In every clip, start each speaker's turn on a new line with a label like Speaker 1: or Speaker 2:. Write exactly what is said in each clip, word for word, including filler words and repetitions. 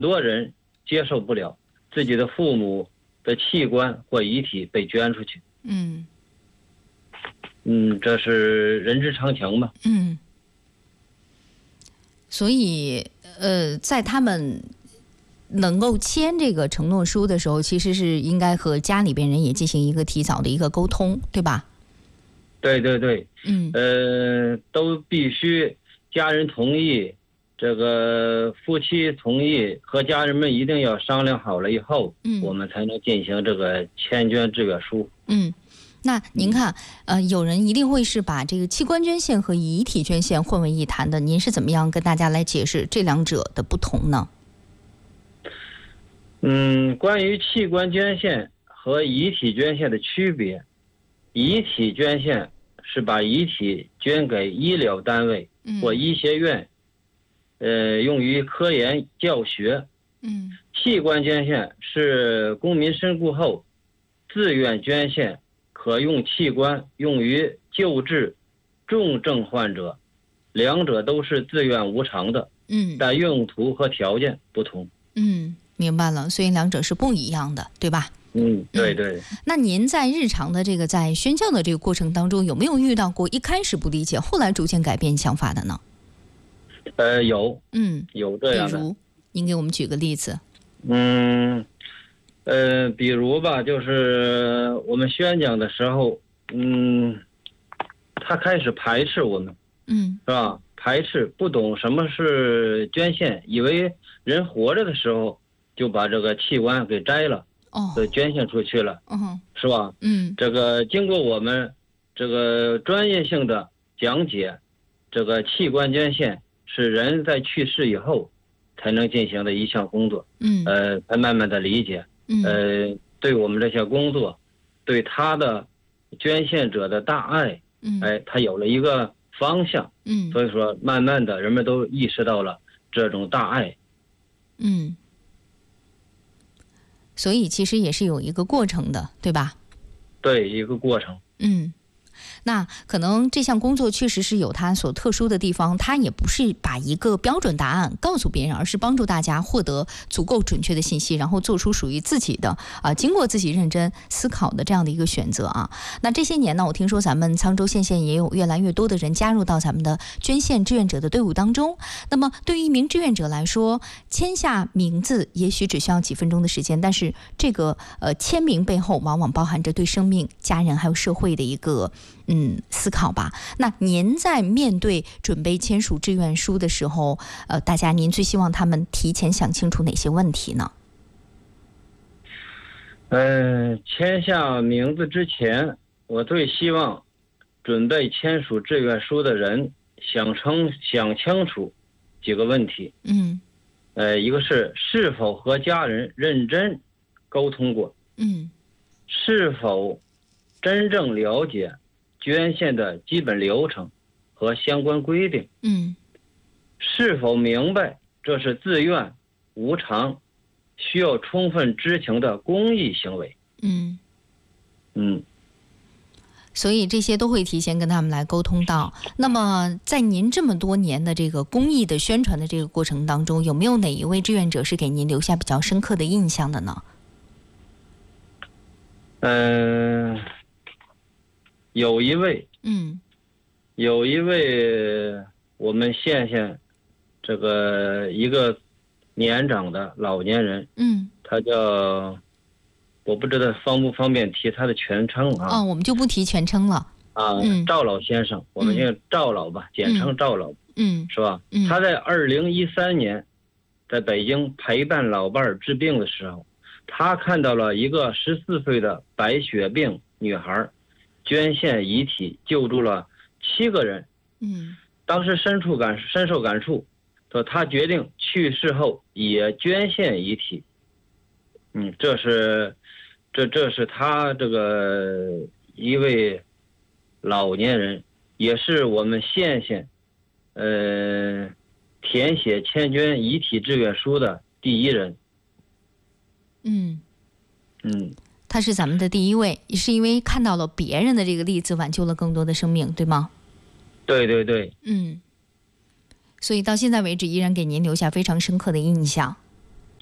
Speaker 1: 多人接受不了自己的父母的器官或遗体被捐出去。
Speaker 2: 嗯
Speaker 1: 嗯，这是人之常情嘛。
Speaker 2: 嗯，所以呃，在他们能够签这个承诺书的时候，其实是应该和家里边人也进行一个提早的一个沟通，对吧？
Speaker 1: 对对对，
Speaker 2: 嗯
Speaker 1: 呃，都必须家人同意，这个夫妻同意，和家人们一定要商量好了以后，
Speaker 2: 嗯
Speaker 1: 我们才能进行这个签捐志愿书。
Speaker 2: 嗯。那您看，呃，有人一定会是把这个器官捐献和遗体捐献混为一谈的，您是怎么样跟大家来解释这两者的不同呢？
Speaker 1: 嗯，关于器官捐献和遗体捐献的区别，遗体捐献是把遗体捐给医疗单位或医学院，嗯、呃，用于科研教学。
Speaker 2: 嗯，
Speaker 1: 器官捐献是公民身故后自愿捐献，可用器官用于救治重症患者，两者都是自愿无偿的。
Speaker 2: 嗯，
Speaker 1: 但用途和条件不同。
Speaker 2: 嗯，明白了，所以两者是不一样的，对吧？
Speaker 1: 嗯，对对。
Speaker 2: 嗯、那您在日常的这个在宣教的这个过程当中，有没有遇到过一开始不理解，后来逐渐改变想法的呢？
Speaker 1: 呃，有，
Speaker 2: 嗯，
Speaker 1: 有这样的。
Speaker 2: 比如，您给我们举个例子。
Speaker 1: 嗯，呃，比如吧，就是我们宣讲的时候，嗯，他开始排斥我们，
Speaker 2: 嗯，
Speaker 1: 是吧？排斥，不懂什么是捐献，以为人活着的时候就把这个器官给摘了，
Speaker 2: 哦，
Speaker 1: 给捐献出去了，
Speaker 2: 嗯，
Speaker 1: 是吧？
Speaker 2: 嗯，
Speaker 1: 这个经过我们这个专业性的讲解，这个器官捐献是人在去世以后才能进行的一项工作，
Speaker 2: 嗯，
Speaker 1: 呃，才慢慢的理解，
Speaker 2: 嗯，
Speaker 1: 呃，对我们这些工作，对他的捐献者的大爱，
Speaker 2: 嗯，
Speaker 1: 哎，他有了一个方向，
Speaker 2: 嗯，
Speaker 1: 所以说慢慢的人们都意识到了这种大爱，
Speaker 2: 嗯，所以其实也是有一个过程的，对吧？
Speaker 1: 对，一个过程。
Speaker 2: 嗯。那可能这项工作确实是有它所特殊的地方，它也不是把一个标准答案告诉别人，而是帮助大家获得足够准确的信息，然后做出属于自己的啊、呃，经过自己认真思考的这样的一个选择啊。那这些年呢，我听说咱们沧州县县也有越来越多的人加入到咱们的捐献志愿者的队伍当中。那么对于一名志愿者来说，签下名字也许只需要几分钟的时间，但是这个呃签名背后往往包含着对生命、家人还有社会的一个嗯，思考吧。那您在面对准备签署志愿书的时候，呃，大家您最希望他们提前想清楚哪些问题呢？
Speaker 1: 嗯、呃，签下名字之前，我最希望准备签署志愿书的人想清想清楚几个问题。
Speaker 2: 嗯，
Speaker 1: 呃，一个是是否和家人认真沟通过，
Speaker 2: 嗯，
Speaker 1: 是否真正了解捐献的基本流程和相关规定，
Speaker 2: 嗯，
Speaker 1: 是否明白这是自愿、无偿、需要充分知情的公益行为。
Speaker 2: 嗯，
Speaker 1: 嗯，
Speaker 2: 所以这些都会提前跟他们来沟通到。那么在您这么多年的这个公益的宣传的这个过程当中，有没有哪一位志愿者是给您留下比较深刻的印象的呢？
Speaker 1: 嗯、呃，有一位，
Speaker 2: 嗯，
Speaker 1: 有一位我们县县这个一个年长的老年人，
Speaker 2: 嗯，
Speaker 1: 他叫，我不知道方不方便提他的全称啊？
Speaker 2: 哦，我们就不提全称了。
Speaker 1: 啊，
Speaker 2: 嗯、
Speaker 1: 赵老先生，我们叫赵老吧，嗯、简称赵老，
Speaker 2: 嗯，
Speaker 1: 是吧？
Speaker 2: 嗯，
Speaker 1: 他在二零一三年在北京陪伴老伴儿治病的时候，他看到了一个十四岁的白血病女孩捐献遗体，救助了七个人。
Speaker 2: 嗯，
Speaker 1: 当时深触感深受感触，说他决定去世后也捐献遗体。嗯，这是这这是他这个一位老年人，也是我们县县呃填写签捐遗体志愿书的第一人。
Speaker 2: 嗯
Speaker 1: 嗯，
Speaker 2: 他是咱们的第一位，也是因为看到了别人的这个例子，挽救了更多的生命，对吗？
Speaker 1: 对对对。
Speaker 2: 嗯，所以到现在为止依然给您留下非常深刻的印象。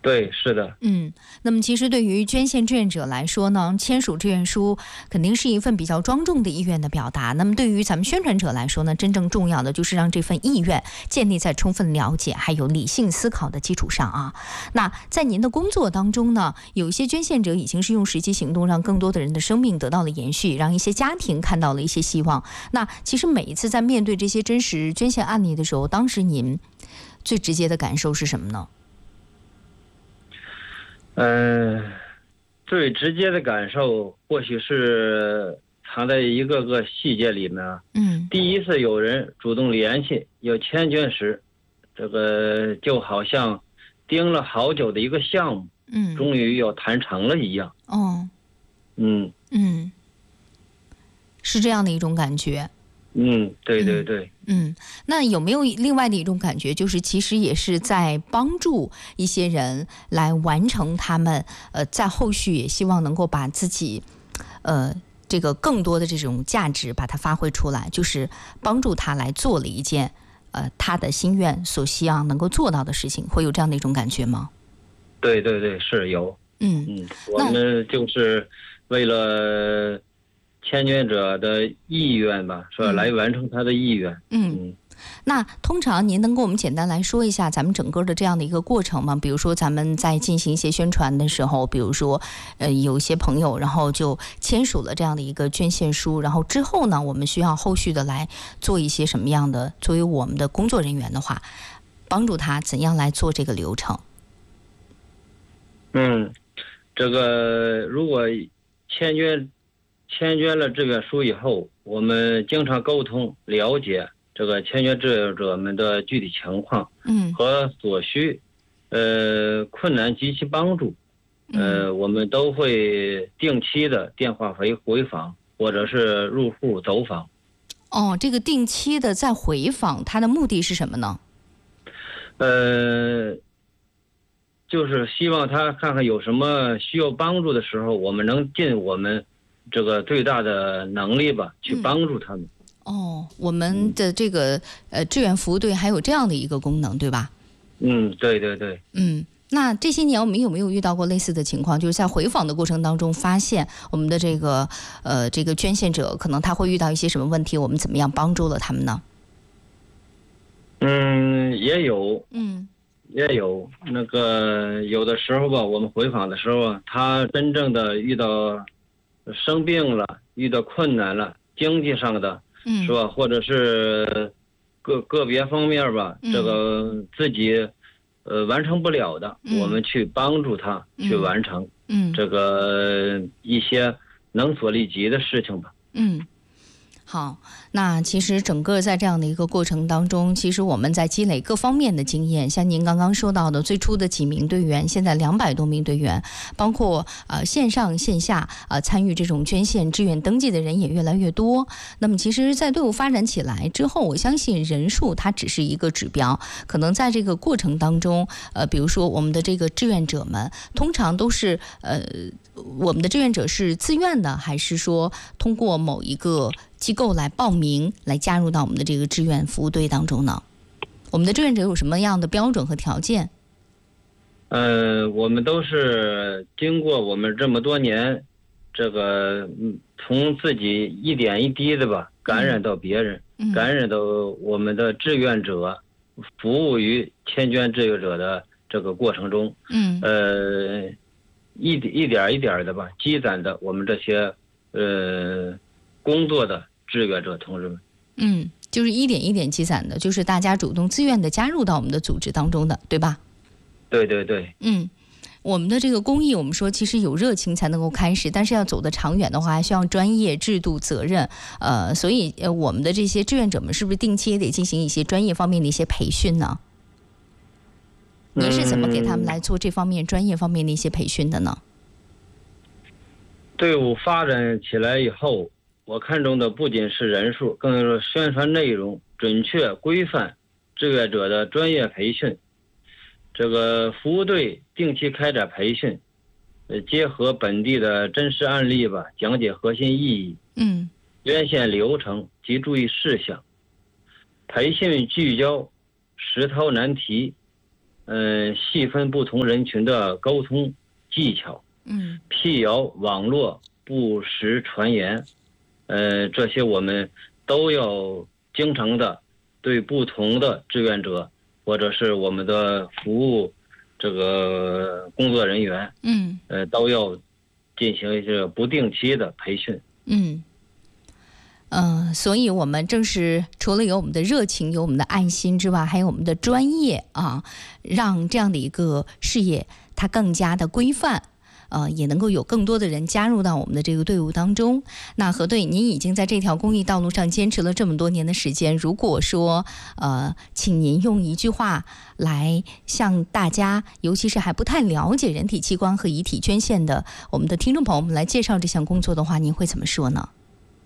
Speaker 1: 对，是的。
Speaker 2: 嗯，那么其实对于捐献志愿者来说呢，签署志愿书肯定是一份比较庄重的意愿的表达。那么对于咱们宣传者来说呢，真正重要的就是让这份意愿建立在充分了解还有理性思考的基础上啊。那在您的工作当中呢，有一些捐献者已经是用实际行动让更多的人的生命得到了延续，让一些家庭看到了一些希望。那其实每一次在面对这些真实捐献案例的时候，当时您最直接的感受是什么呢？
Speaker 1: 嗯、呃，最直接的感受或许是藏在一个个细节里面。
Speaker 2: 嗯，
Speaker 1: 第一次有人主动联系要签捐时，这个就好像盯了好久的一个项目，
Speaker 2: 嗯，
Speaker 1: 终于要谈成了一样。
Speaker 2: 哦，
Speaker 1: 嗯
Speaker 2: 嗯，是这样的一种感觉。
Speaker 1: 嗯，对对对。
Speaker 2: 嗯，那有没有另外的一种感觉，就是其实也是在帮助一些人来完成他们呃在后续也希望能够把自己呃这个更多的这种价值把它发挥出来，就是帮助他来做了一件呃他的心愿所希望能够做到的事情，会有这样的一种感觉吗？
Speaker 1: 对对对，是有。
Speaker 2: 嗯
Speaker 1: 嗯，我们就是为了签捐者的意愿吧，是吧？
Speaker 2: 嗯、
Speaker 1: 来完成他的意愿。
Speaker 2: 嗯。
Speaker 1: 嗯，
Speaker 2: 那通常您能给我们简单来说一下咱们整个的这样的一个过程吗？比如说咱们在进行一些宣传的时候，比如说呃有一些朋友然后就签署了这样的一个捐献书，然后之后呢我们需要后续的来做一些什么样的，作为我们的工作人员的话，帮助他怎样来做这个流程？
Speaker 1: 嗯，这个如果签捐签捐了志愿书以后，我们经常沟通了解这个签捐志愿者们的具体情况，
Speaker 2: 嗯，
Speaker 1: 和所需呃困难及其帮助，呃、嗯、我们都会定期的电话回回访，或者是入户走访。
Speaker 2: 哦，这个定期的再回访，它的目的是什么呢？
Speaker 1: 呃。就是希望他看看有什么需要帮助的时候，我们能尽我们这个最大的能力吧，去帮助他们。
Speaker 2: 嗯、哦，我们的这个呃志愿服务队还有这样的一个功能，对吧？
Speaker 1: 嗯，对对对。
Speaker 2: 嗯，那这些年我们有没有遇到过类似的情况？就是在回访的过程当中，发现我们的这个呃这个捐献者可能他会遇到一些什么问题，我们怎么样帮助了他们呢？
Speaker 1: 嗯，也有。
Speaker 2: 嗯。
Speaker 1: 也有那个有的时候吧，我们回访的时候啊，他真正的遇到生病了，遇到困难了，经济上的，
Speaker 2: 嗯，
Speaker 1: 是吧？或者是个个别方面吧，
Speaker 2: 嗯、
Speaker 1: 这个自己呃完成不了的，
Speaker 2: 嗯、
Speaker 1: 我们去帮助他、嗯、去完成，
Speaker 2: 嗯，
Speaker 1: 这个一些能所利及的事情吧。
Speaker 2: 嗯。好，那其实整个在这样的一个过程当中，其实我们在积累各方面的经验，像您刚刚说到的最初的几名队员，现在两百多名队员，包括呃线上线下呃参与这种捐献志愿登记的人也越来越多。那么其实在队伍发展起来之后，我相信人数它只是一个指标，可能在这个过程当中，呃比如说我们的这个志愿者们通常都是呃我们的志愿者是自愿的，还是说通过某一个机构来报名来加入到我们的这个志愿服务队当中呢？我们的志愿者有什么样的标准和条件？
Speaker 1: 呃，我们都是经过我们这么多年，这个从自己一点一滴的吧，感染到别人，
Speaker 2: 嗯、
Speaker 1: 感染到我们的志愿者，服务于签捐志愿者的这个过程中，
Speaker 2: 嗯，
Speaker 1: 呃，一一点一点的吧，积攒的我们这些呃工作的志愿者同志们。
Speaker 2: 嗯，就是一点一点积攒的，就是大家主动自愿的加入到我们的组织当中的，对吧？
Speaker 1: 对对对。
Speaker 2: 嗯，我们的这个公益，我们说其实有热情才能够开始，但是要走得长远的话，还需要专业、制度、责任。呃，所以呃，我们的这些志愿者们是不是定期也得进行一些专业方面的一些培训呢？您是怎么给他们来做这方面专业方面的一些培训的呢？
Speaker 1: 队伍发展起来以后，我看重的不仅是人数，更是宣传内容准确规范，志愿者的专业培训。这个服务队定期开展培训，呃，结合本地的真实案例吧，讲解核心意义，
Speaker 2: 嗯，
Speaker 1: 捐献流程及注意事项。培训聚焦实操难题， 嗯、呃，细分不同人群的沟通技巧，
Speaker 2: 嗯，
Speaker 1: 辟谣网络不实传言，呃，这些我们都要经常的对不同的志愿者或者是我们的服务这个工作人员，
Speaker 2: 嗯，
Speaker 1: 呃，都要进行一些不定期的培训。
Speaker 2: 嗯。嗯、呃，所以我们正是除了有我们的热情、有我们的爱心之外，还有我们的专业啊，让这样的一个事业它更加的规范。呃，也能够有更多的人加入到我们的这个队伍当中。那何队，您已经在这条公益道路上坚持了这么多年的时间，如果说呃，请您用一句话来向大家，尤其是还不太了解人体器官和遗体捐献的我们的听众朋友们来介绍这项工作的话，您会怎么说呢？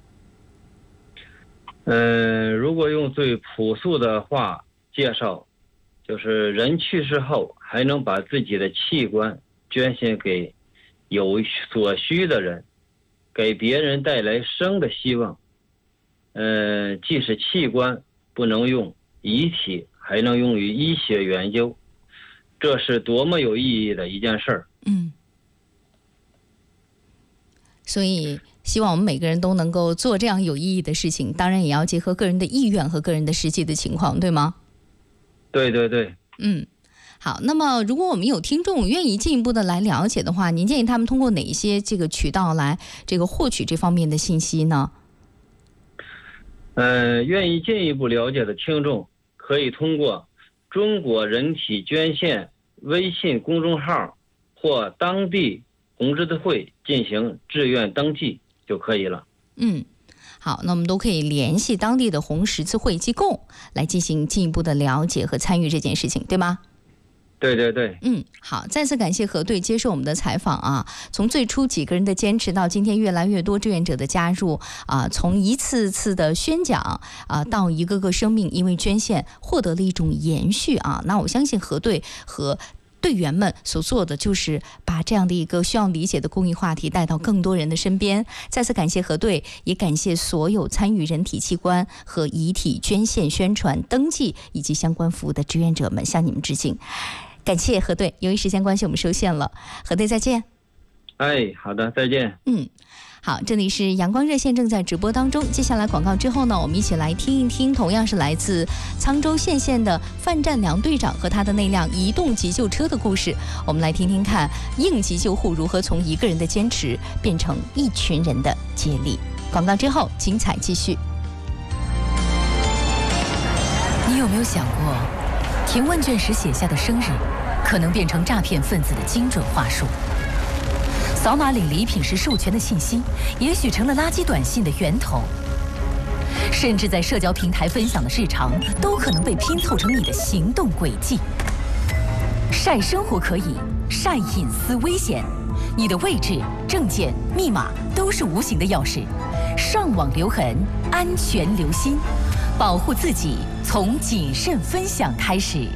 Speaker 1: 呃，如果用最朴素的话介绍，就是人去世后还能把自己的器官捐献给有所需的人，给别人带来生的希望。呃，即使器官不能用，遗体还能用于医学研究，这是多么有意义的一件事儿。
Speaker 2: 嗯，所以希望我们每个人都能够做这样有意义的事情，当然也要结合个人的意愿和个人的实际的情况，对吗？
Speaker 1: 对对对。
Speaker 2: 嗯。好，那么如果我们有听众愿意进一步的来了解的话，您建议他们通过哪一些这个渠道来这个获取这方面的信息呢？
Speaker 1: 呃，愿意进一步了解的听众可以通过中国人体捐献微信公众号或当地红十字会进行志愿登记就可以了。
Speaker 2: 嗯。好，那我们都可以联系当地的红十字会机构来进行进一步的了解和参与这件事情，对吗？
Speaker 1: 对对对。
Speaker 2: 嗯，好，再次感谢何队接受我们的采访啊。从最初几个人的坚持到今天越来越多志愿者的加入啊，从一次次的宣讲啊，到一个个生命因为捐献获得了一种延续啊。那我相信何队和队员们所做的就是把这样的一个需要理解的公益话题带到更多人的身边。再次感谢何队，也感谢所有参与人体器官和遗体捐献宣传登记以及相关服务的志愿者们，向你们致敬。感谢何队，由于时间关系我们收线了，何队再见。
Speaker 1: 哎，好的，再见。
Speaker 2: 嗯，好，这里是阳光热线正在直播当中，接下来广告之后呢，我们一起来听一听同样是来自沧州县县的范占良队长和他的那辆移动急救车的故事。我们来听听看应急救护如何从一个人的坚持变成一群人的接力。广告之后精彩继续。
Speaker 3: 你有没有想过，填问卷时写下的生日可能变成诈骗分子的精准话术？扫码领礼品时授权的信息，也许成了垃圾短信的源头。甚至在社交平台分享的日常，都可能被拼凑成你的行动轨迹。晒生活可以，晒隐私危险。你的位置、证件、密码都是无形的钥匙。上网留痕，安全留心，保护自己，从谨慎分享开始。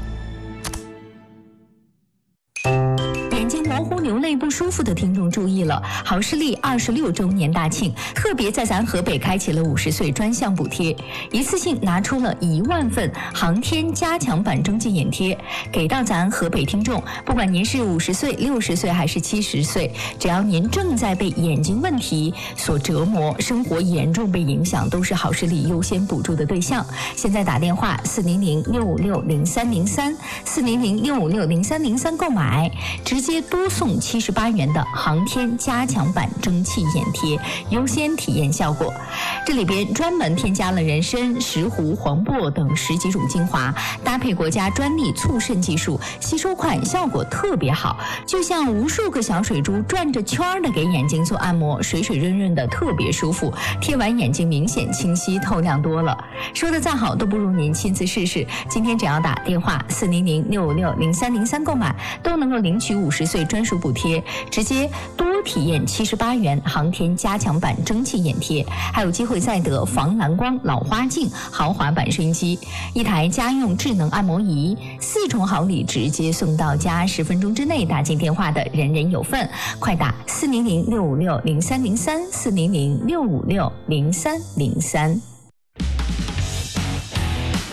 Speaker 2: 模糊流泪不舒服的听众注意了，好视力二十六周年大庆，特别在咱河北开启了五十岁专项补贴，一次性拿出了一万份航天加强版征集眼贴，给到咱河北听众，不管您是五十岁、六十岁还是七十岁，只要您正在被眼睛问题所折磨，生活严重被影响，都是好视力优先补助的对象。现在打电话四零零六五六零三零三四零零六五六零三零三购买，直接多送七十八元的航天加强版蒸汽眼贴，优先体验效果。这里边专门添加了人参、石斛、黄柏等十几种精华，搭配国家专利促渗技术，吸收快，效果特别好，就像无数个小水珠转着圈的给眼睛做按摩，水水润润的，特别舒服。贴完眼睛明显清晰透亮多了。说的再好都不如您亲自试试。今天只要打电话四零零六五六零三零三购买，都能够领取五十岁专属补贴，直接多体验七十八元航天加强版蒸汽眼贴，还有机会再得防蓝光老花镜豪华版收音机，一台家用智能按摩仪，四重好礼直接送到家，十分钟之内打进电话的人人有份。快打四零零六五六零三零三四零零六五六零三零三。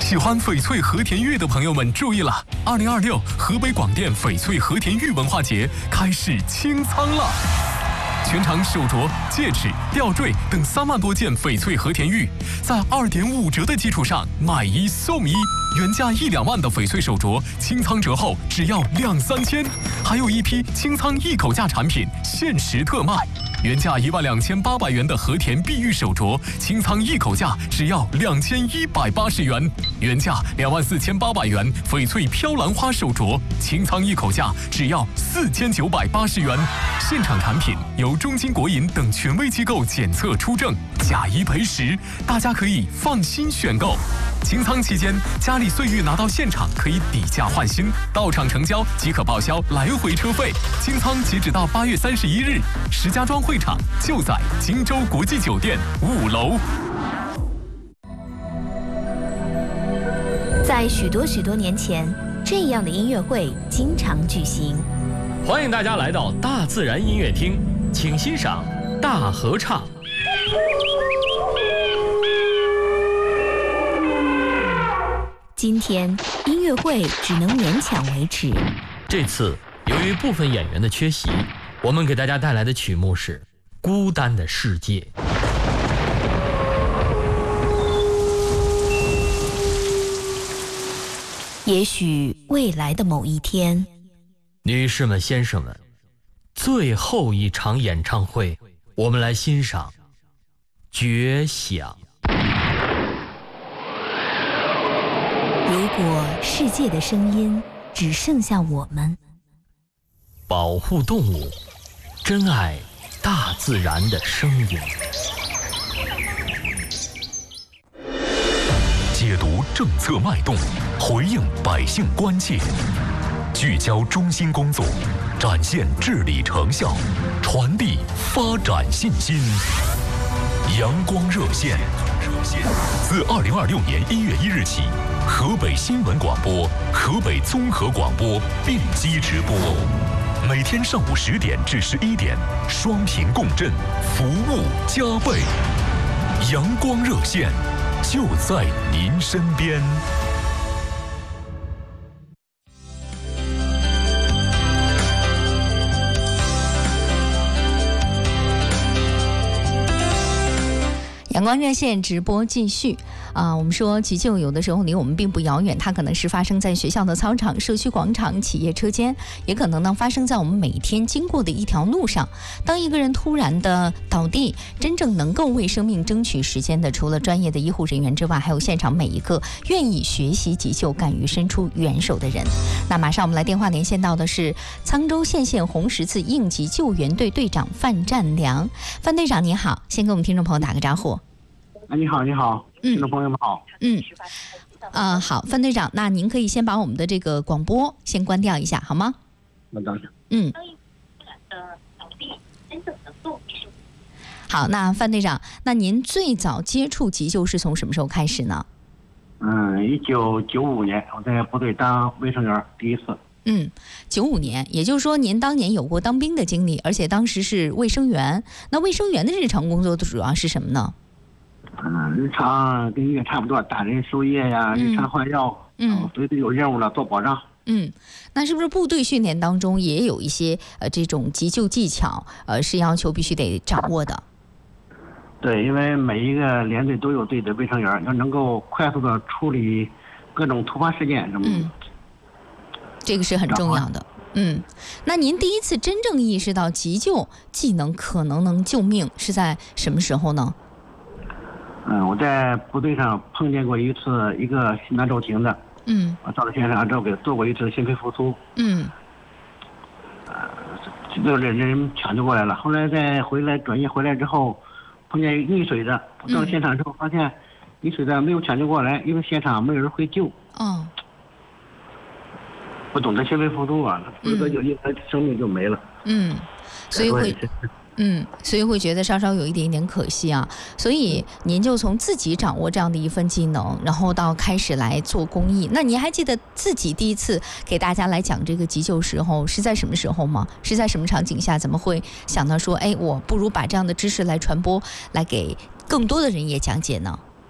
Speaker 4: 喜欢翡翠和田玉的朋友们注意了，二零二六河北广电翡翠和田玉文化节开始清仓了。全场手镯、戒指、吊坠等三万多件翡翠和田玉，在二点五折的基础上买一送一，原价一两万的翡翠手镯，清仓折后只要两三千，还有一批清仓一口价产品限时特卖。原价一万两千八百元的和田碧玉手镯，清仓一口价只要两千一百八十元；原价两万四千八百元翡翠飘兰花手镯，清仓一口价只要四千九百八十元。现场产品由中金国银等权威机构检测出证，假一赔十，大家可以放心选购。清仓期间，佳丽岁玉拿到现场可以抵价换新，到场成交即可报销来回车费。清仓截止到八月三十一日，石家庄会场就在荆州国际酒店五楼。
Speaker 5: 在许多许多年前，这样的音乐会经常举行。
Speaker 6: 欢迎大家来到大自然音乐厅，请欣赏大合唱。
Speaker 5: 今天音乐会只能勉强维持。
Speaker 6: 这次由于部分演员的缺席，我们给大家带来的曲目是《孤单的世界》。
Speaker 5: 也许未来的某一天，
Speaker 6: 女士们、先生们，最后一场演唱会，我们来欣赏《绝响》。
Speaker 5: 如果世界的声音只剩下我们，
Speaker 6: 保护动物，珍爱大自然的声音。
Speaker 7: 解读政策脉动，回应百姓关切，聚焦中心工作，展现治理成效，传递发展信心。阳光热线，自二零二六年一月一日起，河北新闻广播、河北综合广播并机直播，每天上午十点至十一点，双频共振，服务加倍。阳光热线就在您身边。
Speaker 2: 阳光热线直播继续啊、呃，我们说急救有的时候离我们并不遥远，它可能是发生在学校的操场、社区广场、企业车间，也可能呢发生在我们每天经过的一条路上。当一个人突然的倒地，真正能够为生命争取时间的，除了专业的医护人员之外，还有现场每一个愿意学习急救、敢于伸出援手的人。那马上我们来电话连线到的是沧州县县红十字应急救援队队长范占良。范队长您好，先跟我们听众朋友打个招呼。
Speaker 8: 啊，你好，你好，听众朋友们好。
Speaker 2: 嗯，啊、呃，好，范队长，那您可以先把我们的这个广播先关掉一下，好吗？
Speaker 8: 那当然。
Speaker 2: 嗯。好，那范队长，那您最早接触急救是从什么时候开始呢？
Speaker 8: 嗯，一九九五年，我在部队当卫生员，第一次。
Speaker 2: 嗯，九五年，也就是说您当年有过当兵的经历，而且当时是卫生员。那卫生员的日常工作主要是什么呢？
Speaker 8: 嗯，日常跟医院差不多，打针输液呀，日常换药，嗯，随时有任务了做保障。
Speaker 2: 嗯，那是不是部队训练当中也有一些呃这种急救技巧，呃是要求必须得掌握的？
Speaker 8: 对，因为每一个连队都有自己的卫生员，要能够快速的处理各种突发事件什么的。
Speaker 2: 嗯，这个是很重要的。嗯，那您第一次真正意识到急救技能可能能救命是在什么时候呢？
Speaker 8: 嗯，我在部队上碰见过一次一个心脏骤停的，嗯，我到了现场之后给他做过一次心肺复苏，嗯，呃，这个人人抢救过来了。后来再回来转业回来之后，碰见溺水的，我到了现场之后发现溺水的没有抢救过来，因为现场没有人会救。哦，不懂得心肺复苏啊，否则有一他生命就没了。嗯，
Speaker 2: 所以会。嗯，所以会觉得稍稍有一点点可惜啊，所以您就从自己掌握这样的一份技能，然后到开始来做公益。那您还记得自己第一次给大家来讲这个急救时候是在什么时候吗？是在什么场景下？怎么会想到说，哎，我不如把这样的知识来传播，来给更多的人也讲解呢？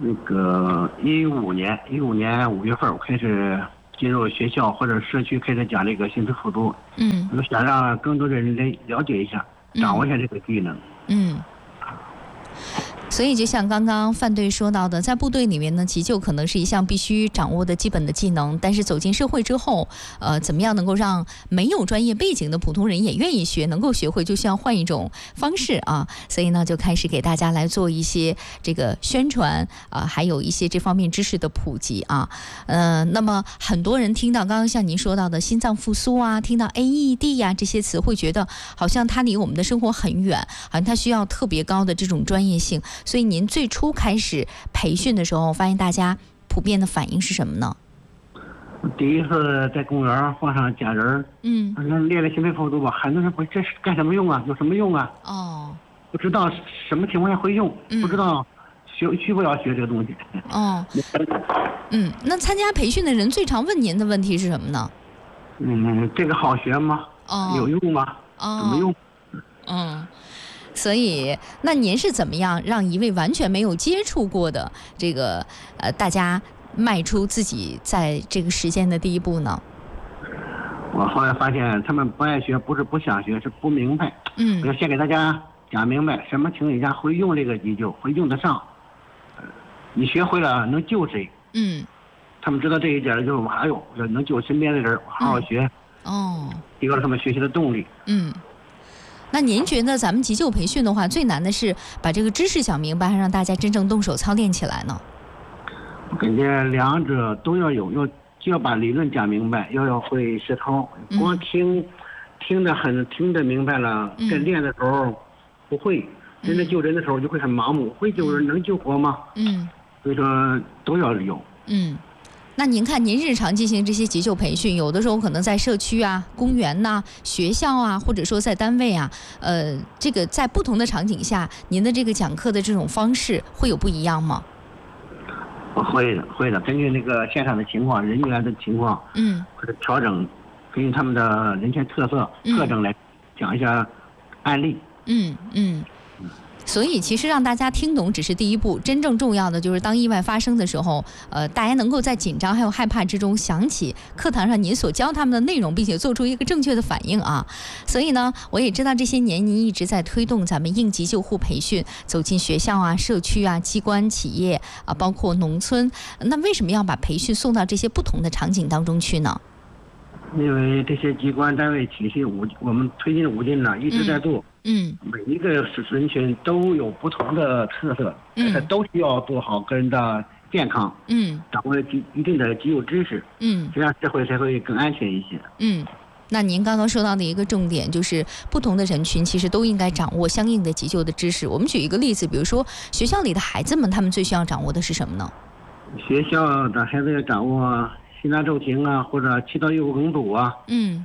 Speaker 8: 那个一五年，一五年五月份我开始进入学校或者社区开始讲这个心肺复苏。嗯，我想让更多的人来了解一下，掌握一下这个技能。嗯。
Speaker 2: 所以，就像刚刚范队说到的，在部队里面呢，急救可能是一项必须掌握的基本的技能。但是走进社会之后，呃，怎么样能够让没有专业背景的普通人也愿意学，能够学会，就需要换一种方式啊。所以呢，就开始给大家来做一些这个宣传啊、呃，还有一些这方面知识的普及啊。呃，那么很多人听到刚刚像您说到的心脏复苏啊，听到 A E D 呀、啊、这些词，会觉得好像它离我们的生活很远，好像它需要特别高的这种专业性。所以您最初开始培训的时候，发现大家普遍的反应是什么呢？
Speaker 8: 第一次在公园放上假人，嗯，练了心肺复苏吧，很多人不这是干什么用啊？有什么用啊？哦，不知道什么情况下会用，嗯、不知道学需不要学这个东西。哦，
Speaker 2: 嗯，那参加培训的人最常问您的问题是什么呢？
Speaker 8: 嗯，这个好学吗？哦，有用吗？哦，怎么用？
Speaker 2: 嗯。所以，那您是怎么样让一位完全没有接触过的这个呃大家迈出自己在这个实践的第一步呢？
Speaker 8: 我后来发现，他们不爱学，不是不想学，是不明白。嗯，我要先给大家讲明白，什么情况下会用这个急救，会用得上。你学会了能救谁？嗯，他们知道这一点，就是哎呦，能救身边的人，好好学。嗯、哦，提高了他们学习的动力。嗯。
Speaker 2: 那您觉得咱们急救培训的话，最难的是把这个知识讲明白，让大家真正动手操练起来呢？
Speaker 8: 我感觉两者都要有，要就要把理论讲明白，要要会实操。光听，嗯、听得很听得明白了，在练的时候不会，真正救人的时候就会很盲目。会救人能救活吗？嗯，所以说都要有。嗯。
Speaker 2: 那您看，您日常进行这些急救培训，有的时候可能在社区啊、公园呐、啊、学校啊，或者说在单位啊，呃，这个在不同的场景下，您的这个讲课的这种方式会有不一样吗？
Speaker 8: 会的，会的，根据那个现场的情况、人员的情况，嗯，或者调整，根据他们的人群特色、嗯、特征来讲一下案例。嗯嗯。
Speaker 2: 所以其实让大家听懂只是第一步，真正重要的就是当意外发生的时候，呃，大家能够在紧张还有害怕之中想起课堂上您所教他们的内容，并且做出一个正确的反应啊。所以呢，我也知道这些年您一直在推动咱们应急救护培训，走进学校啊、社区啊、机关、企业啊，包括农村。那为什么要把培训送到这些不同的场景当中去呢？
Speaker 8: 因为这些机关单位体系五，我们推进五进呢一直在做。嗯，每一个人群都有不同的特色，嗯，都需要做好个人的健康，嗯，掌握一一定的急救知识，嗯，这样社会才会更安全一些。
Speaker 2: 嗯，那您刚刚说到的一个重点就是，不同的人群其实都应该掌握相应的急救的知识。我们举一个例子，比如说学校里的孩子们，他们最需要掌握的是什么呢？
Speaker 8: 学校的孩子要掌握心脏骤停啊，或者气道诱梗阻啊。嗯。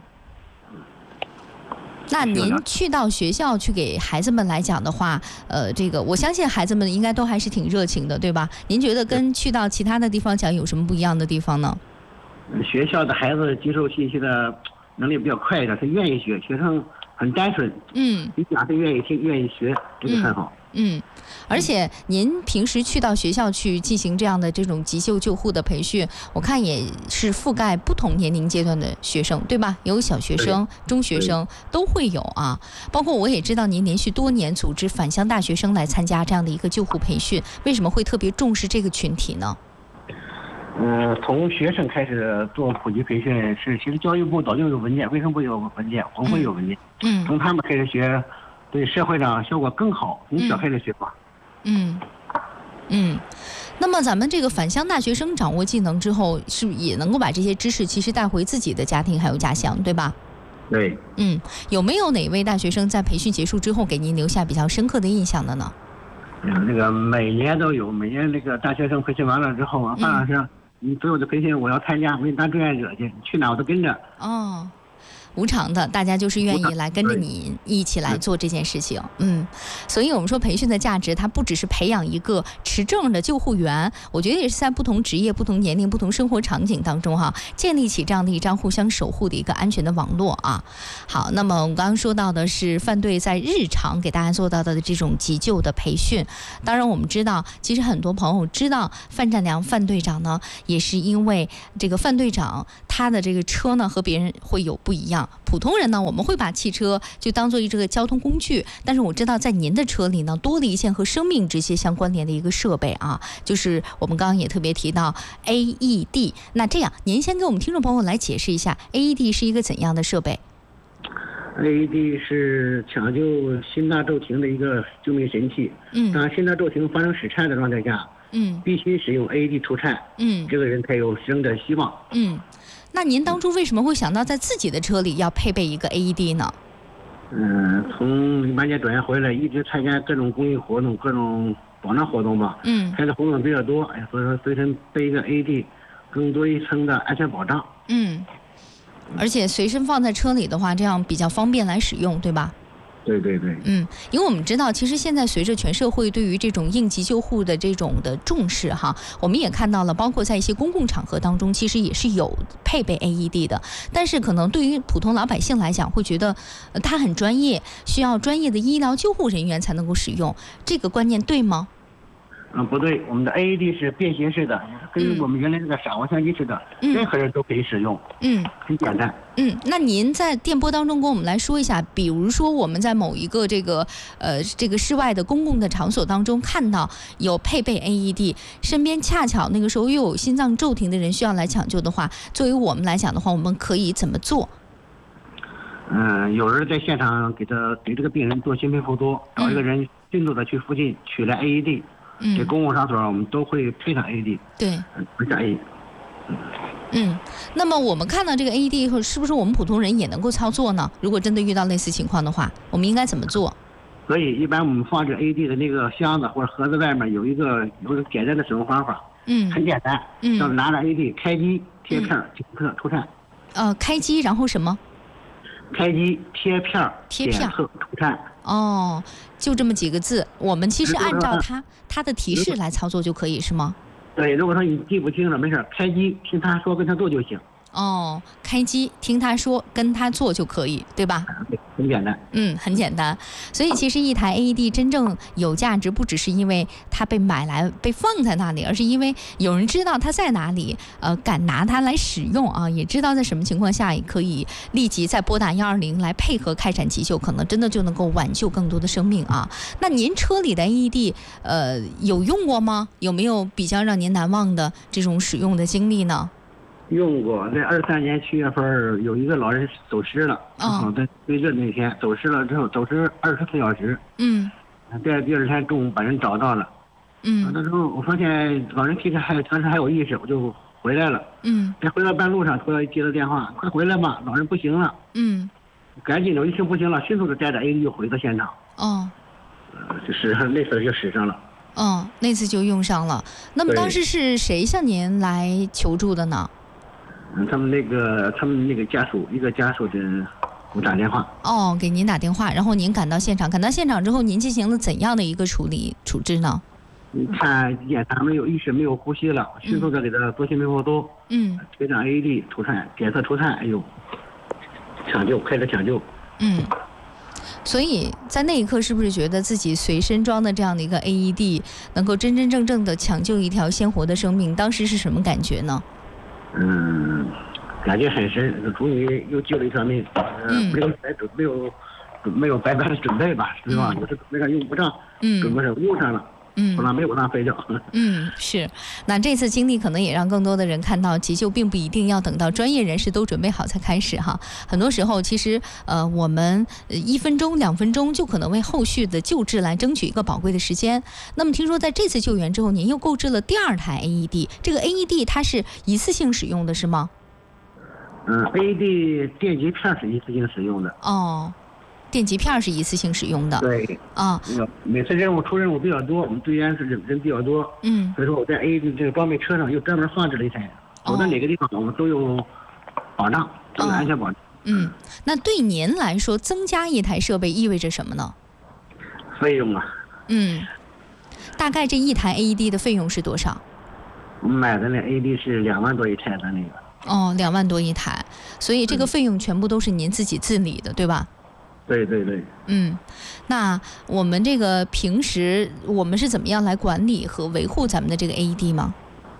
Speaker 2: 那您去到学校去给孩子们来讲的话，呃，这个我相信孩子们应该都还是挺热情的，对吧？您觉得跟去到其他的地方讲有什么不一样的地方呢？
Speaker 8: 学校的孩子接受信息的能力比较快一点，他愿意学，学生很单纯，嗯，你讲他愿意听，愿意学，这个很好。嗯，
Speaker 2: 而且您平时去到学校去进行这样的这种急救救护的培训，我看也是覆盖不同年龄阶段的学生，对吧？有小学生、中学生都会有啊。包括我也知道您连续多年组织返乡大学生来参加这样的一个救护培训，为什么会特别重视这个群体呢？
Speaker 8: 嗯、呃，从学生开始做普及培训是，其实教育部早就有文件，卫生部有文件，工会有文件，嗯，从他们开始学。对社会上效果更好，从小开始学吧。
Speaker 2: 嗯嗯，那么咱们这个返乡大学生掌握技能之后，是不是也能够把这些知识其实带回自己的家庭还有家乡，对吧？
Speaker 8: 对。
Speaker 2: 嗯，有没有哪位大学生在培训结束之后给您留下比较深刻的印象的呢？
Speaker 8: 嗯，那个每年都有，每年那个大学生培训完了之后啊，范老师，你所有的培训我要参加，我给你当志愿者去，去哪我都跟着。
Speaker 2: 哦。 无偿的，大家就是愿意来跟着你一起来做这件事情。嗯，所以我们说培训的价值，它不只是培养一个持证的救护员，我觉得也是在不同职业、不同年龄、不同生活场景当中哈，建立起这样的一张互相守护的一个安全的网络啊。好，那么我们刚刚说到的是范队在日常给大家做到的这种急救的培训。当然，我们知道，其实很多朋友知道范占良范队长呢，也是因为这个范队长他的这个车呢和别人会有不一样。普通人呢，我们会把汽车就当做一这个交通工具，但是我知道在您的车里呢，多了一件和生命直接相关联的一个设备啊，就是我们刚刚也特别提到 A E D。那这样，您先给我们听众朋友来解释一下 A E D 是一个怎样的设备
Speaker 8: ？A E D 是抢救心大骤停的一个救命神器。嗯，当心大骤停发生室颤的状态下，嗯，必须使用 A E D 除颤，嗯，这个人才有生的希望。
Speaker 2: 嗯，那您当初为什么会想到在自己的车里要配备一个 A E D 呢？
Speaker 8: 嗯，从满街转院回来，一直参加各种公益活动、各种保障活动吧。嗯，参加活动比较多，哎，所以说随身备一个 A E D， 更多一层的安全保障。
Speaker 2: 嗯，而且随身放在车里的话，这样比较方便来使用，对吧？
Speaker 8: 对对对。
Speaker 2: 嗯，因为我们知道，其实现在随着全社会对于这种应急救护的这种的重视哈，我们也看到了，包括在一些公共场合当中，其实也是有配备 A E D 的。但是可能对于普通老百姓来讲，会觉得、呃、它很专业，需要专业的医疗救护人员才能够使用，这个观念对吗？
Speaker 8: 嗯，不对，我们的 A E D 是便携式的，跟我们原来那个傻瓜相机似的，嗯、任何人都可以使用。嗯，很简单。
Speaker 2: 嗯，那您在电波当中跟我们来说一下，比如说我们在某一个这个呃这个室外的公共的场所当中看到有配备 A E D， 身边恰巧那个时候又有心脏骤停的人需要来抢救的话，作为我们来讲的话，我们可以怎么做？
Speaker 8: 嗯，有人在现场给他给这个病人做心肺复苏，找一个人迅速的去附近取来 A E D。嗯，这公共场所我们都会配上 A E D。
Speaker 2: 对，
Speaker 8: 不加 A。
Speaker 2: 嗯，那么我们看到这个 A E D 以后，是不是我们普通人也能够操作呢？如果真的遇到类似情况的话，我们应该怎么做？
Speaker 8: 所以，一般我们放置 A E D 的那个箱子或者盒子外面有一个有一个简单的使用方法。嗯，很简单。嗯，就是拿着 A E D 开机贴片检测除颤。
Speaker 2: 呃，开机然后什么？
Speaker 8: 开机贴片
Speaker 2: 贴片
Speaker 8: 除颤。
Speaker 2: 哦，就这么几个字，我们其实按照它它的提示来操作就可以，是吗？
Speaker 8: 对，如果说你记不清了，没事，开机听他说跟他做就行。
Speaker 2: 哦，开机听他说跟他做就可以，对吧？
Speaker 8: 对，很简单。
Speaker 2: 嗯，很简单。所以其实一台 A E D 真正有价值，不只是因为它被买来被放在那里，而是因为有人知道它在哪里，呃，敢拿它来使用啊，也知道在什么情况下也可以立即再拨打一二零来配合开展急救，可能真的就能够挽救更多的生命啊。那您车里的 A E D 呃有用过吗？有没有比较让您难忘的这种使用的经历呢？
Speaker 8: 用过，在二三年七月份有一个老人走失了，哦，在最热那天走失了之后，走失二十四小时，嗯，在第二天中午把人找到了，嗯，那时候我发现老人其实还当时还有意识，我就回来了，嗯，在回来半路上突然接到电话，快回来吧，老人不行了，嗯，赶紧的，一听不行了，迅速的带着 A E D 就回到现场，哦，呃，就是那次就使上了，
Speaker 2: 嗯，那次就用上了。那么当时是谁向您来求助的呢？
Speaker 8: 他们那个，他们那个家属，一个家属的给我打电话。
Speaker 2: 哦，给您打电话，然后您赶到现场，赶到现场之后，您进行了怎样的一个处理处置呢？
Speaker 8: 他检查没有意识，没有呼吸了，迅速的给他做心肺复苏，嗯，贴上 A E D 除颤，检测除颤，哎呦，抢救，开始抢救。
Speaker 2: 嗯，所以在那一刻，是不是觉得自己随身装的这样的一个 A E D 能够真真正正的抢救一条鲜活的生命？当时是什么感觉呢？
Speaker 8: 嗯，感觉很深，终于又救了一条命。嗯，没有白准，没有没有白白的准备吧，是吧？有时准备上用不上，嗯，准备上用上了，嗯，不然没有浪费掉。
Speaker 2: 嗯，是。那这次经历可能也让更多的人看到，急救并不一定要等到专业人士都准备好才开始哈。很多时候，其实呃，我们一分钟、两分钟就可能为后续的救治来争取一个宝贵的时间。那么，听说在这次救援之后，您又购置了第二台 A E D， 这个 A E D 它是一次性使用的，是吗？
Speaker 8: 嗯 ，A E D 电极片是一次性使用的。
Speaker 2: 哦。电极片是一次性使用的。
Speaker 8: 对
Speaker 2: 啊，
Speaker 8: 每次任务出任务比较多，我们队员是人人比较多，嗯，所以说我在 A E D 这个装备车上又专门放置了一台，走到哪个地方我们都有保障，都有安全保障。
Speaker 2: 嗯，那对您来说，增加一台设备意味着什么呢？
Speaker 8: 费用啊。
Speaker 2: 嗯，大概这一台 A E D 的费用是多少？
Speaker 8: 我买的那 A E D 是两万多一台的那个。
Speaker 2: 哦，两万多一台，所以这个费用全部都是您自己自理的，对吧？
Speaker 8: 对对对。
Speaker 2: 嗯，那我们这个平时我们是怎么样来管理和维护咱们的这个 A E D 吗？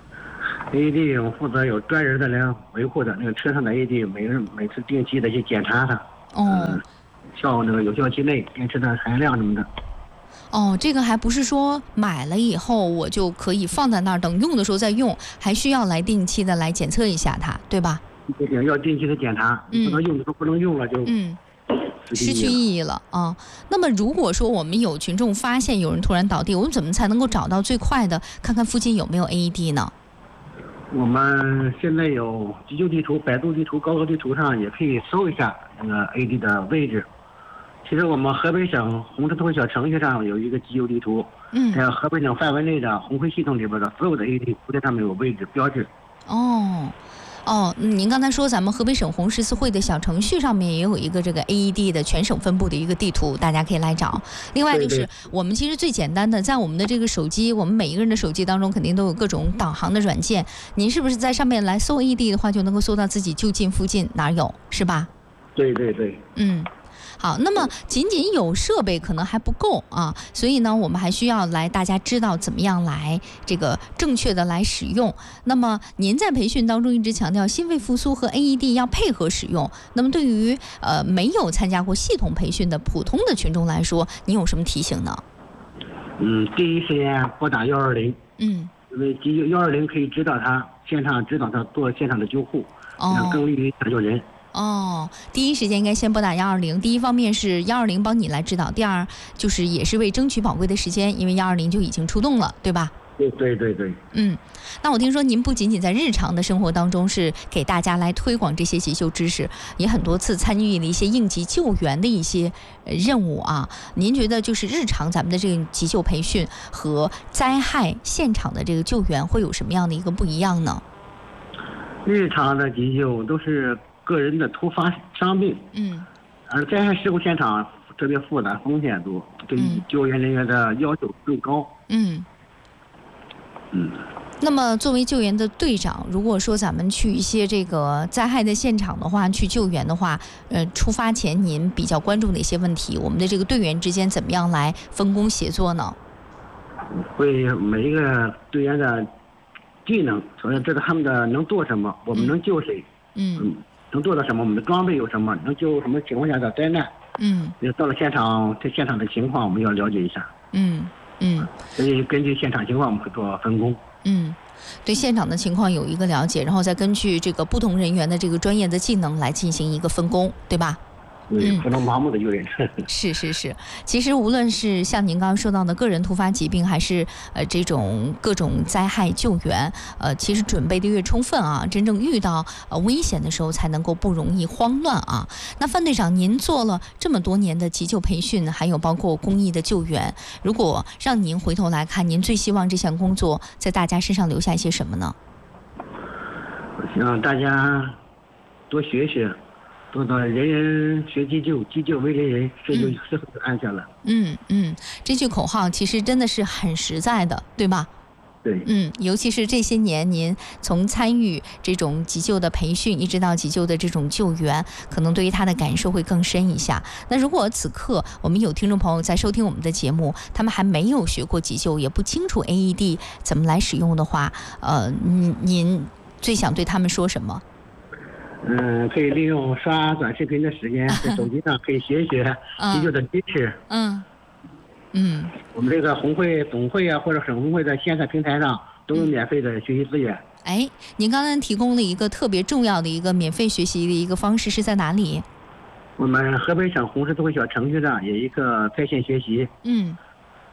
Speaker 8: A E D 我负责有专人的来维护的，那个车上的 A E D 每人每次定期的去检查它。
Speaker 2: 哦。
Speaker 8: 呃效那个有效期内电池的含量什么的。
Speaker 2: 哦，这个还不是说买了以后我就可以放在那儿等用的时候再用，还需要来定期的来检测一下它，对吧？
Speaker 8: 对，要定期的检查，
Speaker 2: 嗯、
Speaker 8: 不能用的时候不能用了就
Speaker 2: 嗯失去意义了啊。那么如果说我们有群众发现有人突然倒地，我们怎么才能够找到最快的，看看附近有没有 A E D 呢？
Speaker 8: 我们现在有急救地图、百度地图、高德地图上也可以搜一下那个 A E D 的位置。其实我们河北省红十字会小程序上有一个急救地图，嗯，在河北省范围内的红会系统里边的所有的 A E D 都在上面有位置标志。
Speaker 2: 哦，哦，您刚才说咱们河北省红十字会的小程序上面也有一个这个 A E D 的全省分布的一个地图，大家可以来找。另外就是我们其实最简单的，在我们的这个手机，我们每一个人的手机当中肯定都有各种导航的软件，您是不是在上面来搜 A E D 的话，就能够搜到自己就近附近哪儿有，是吧？
Speaker 8: 对对对。
Speaker 2: 嗯。好，那么仅仅有设备可能还不够啊，所以呢，我们还需要来大家知道怎么样来这个正确的来使用。那么您在培训当中一直强调心肺复苏和 A E D 要配合使用。那么对于呃没有参加过系统培训的普通的群众来说，您有什么提醒呢？
Speaker 8: 嗯，第一时间拨打幺二零。
Speaker 2: 嗯，
Speaker 8: 因为急救幺二零可以指导他现场指导他做现场的救护，哦，更利于抢救人。
Speaker 2: 哦，第一时间应该先拨打幺二零。第一方面是幺二零帮你来指导，第二就是也是为争取宝贵的时间，因为幺二零就已经出动了，对吧？
Speaker 8: 对对对对。
Speaker 2: 嗯，那我听说您不仅仅在日常的生活当中是给大家来推广这些急救知识，也很多次参与了一些应急救援的一些任务啊。您觉得就是日常咱们的这个急救培训和灾害现场的这个救援会有什么样的一个不一样呢？
Speaker 8: 日常的急救都是个人的突发伤病，嗯，而灾害事故现场特别复杂，风险多，对救援人员的要求更高。
Speaker 2: 嗯
Speaker 8: 嗯。
Speaker 2: 那么作为救援的队长，如果说咱们去一些这个灾害的现场的话，去救援的话，呃，出发前您比较关注哪些问题？我们的这个队员之间怎么样来分工协作呢？
Speaker 8: 会每一个队员的技能，首先知道他们的能做什么，我们能救谁，嗯。嗯，能做到什么？我们的装备有什么？能救什么情况下的灾难？嗯，到了现场，对现场的情况我们要了解一下。
Speaker 2: 嗯嗯，
Speaker 8: 所以根据现场情况我们会做分工。
Speaker 2: 嗯，对现场的情况有一个了解，然后再根据这个不同人员的这个专业的技能来进行一个分工，对吧？
Speaker 8: 嗯，不能盲目的救援。
Speaker 2: 是是是，其实无论是像您刚刚说到的个人突发疾病，还是呃这种各种灾害救援，呃，其实准备的越充分啊，真正遇到呃危险的时候才能够不容易慌乱啊。那范队长，您做了这么多年的急救培训，还有包括公益的救援，如果让您回头来看，您最希望这项工作在大家身上留下一些什么呢？
Speaker 8: 我希望大家多学学。做到人人学急救，急救为人人，这就社会就安全了。
Speaker 2: 嗯嗯，这句口号其实真的是很实在的，对吧？
Speaker 8: 对。
Speaker 2: 嗯，尤其是这些年，您从参与这种急救的培训，一直到急救的这种救援，可能对于他的感受会更深一下。那如果此刻我们有听众朋友在收听我们的节目，他们还没有学过急救，也不清楚 A E D 怎么来使用的话，呃，您您最想对他们说什么？
Speaker 8: 嗯，可以利用刷短视频的时间，在手机上可以学一学急救的知识。
Speaker 2: 嗯嗯，
Speaker 8: 我们这个红会总会啊，或者省红会的线上平台上都有免费的学习资源。
Speaker 2: 哎，您刚刚提供了一个特别重要的一个免费学习的一个方式，是在哪里？
Speaker 8: 我们河北省红十字会小程序上有一个在线学习。
Speaker 2: 嗯，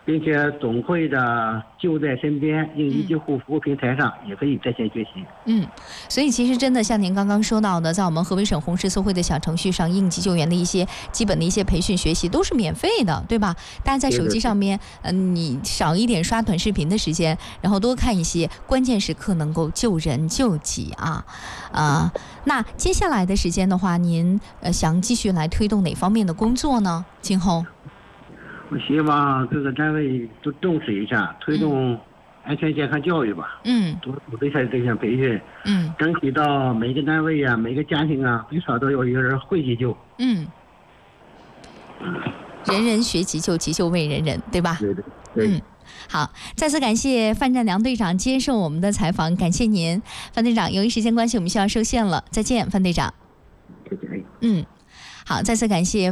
Speaker 8: 并且总会的就在身边应急救护服务平台上也可以在线学习。
Speaker 2: 嗯，所以其实真的像您刚刚说到的，在我们河北省红十字会的小程序上，应急救援的一些基本的一些培训学习都是免费的，对吧？大家在手机上面，嗯、呃，你少一点刷短视频的时间，然后多看一些关键时刻能够救人救己啊啊、呃！那接下来的时间的话，您呃想继续来推动哪方面的工作呢？今后？
Speaker 8: 我希望各个单位都重视一下，推动安全健康教育吧。
Speaker 2: 嗯，
Speaker 8: 多组织一下这项培训。
Speaker 2: 嗯，
Speaker 8: 争取到每个单位啊，每个家庭啊，最少都有一个人会急救。
Speaker 2: 嗯，人人学急救，急救为人人，对吧？
Speaker 8: 对对对。
Speaker 2: 嗯，好，再次感谢范占良队长接受我们的采访，感谢您，范队长。由于时间关系，我们需要收线了，再见，范队长。
Speaker 8: 再见。
Speaker 2: 嗯，好，再次感谢。